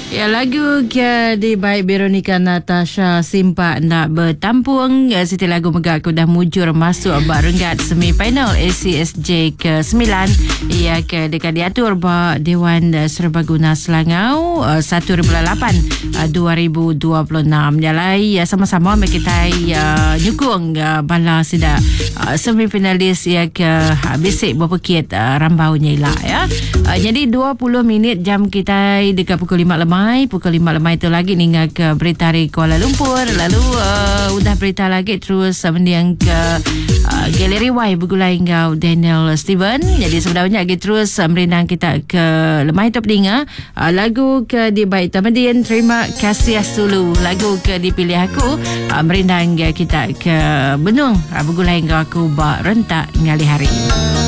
Ya, lagu di baik Veronica Natasha Simpak nak bertampung. Siti lagu megak aku dah mujur masuk berenggat semifinal ACSJ ke-9. Ia ke dekat diatur Dewan Serbaguna Selangau 1 bulan 8 2026. Jalai sama-sama kita nyukung bala sida semifinalis ia ke bisik berpekit rambaunya ilah ya. Jadi 20 minit jam kita dekat pukul 5 lemah. Pukul 5 lemah itu lagi hingga ke berita dari Kuala Lumpur. Lalu udah berita lagi terus mendiang ke Galeri Y bergulai hingga Daniel Steven. Jadi sebenarnya lagi terus merindang kita ke lemah itu pedinga. Lagu ke di baik Tamadin. Terima kasih Sulu. Lagu ke dipilih aku merindang kita ke Benung bergulai hingga aku rentak ngali hari.